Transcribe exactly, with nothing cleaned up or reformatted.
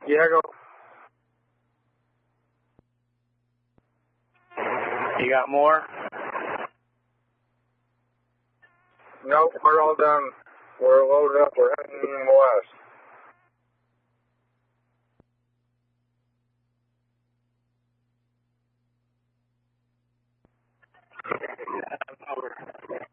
Yeah, go. You got more? Nope, we're all done. We're loaded up. We're heading west. Yeah, over.